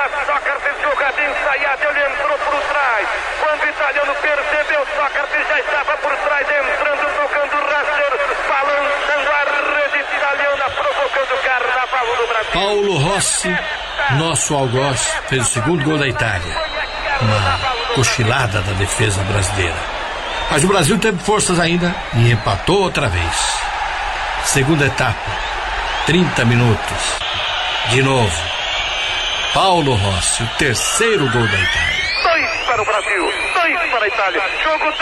Sócrates, jogada ensaiada, ele entrou por trás. Quando o italiano percebeu, Sócrates já estava por trás, entrando, tocando o rasteiro, balançando a rede italiana, provocando o carnaval no Brasil. Paulo Rossi, nosso algoz, fez o segundo gol da Itália. Uma cochilada da defesa brasileira. Mas o Brasil teve forças ainda e empatou outra vez. Segunda etapa, 30 minutos. De novo, Paulo Rossi, o terceiro gol da Itália. 2 para o Brasil, 2 para a Itália. Jogo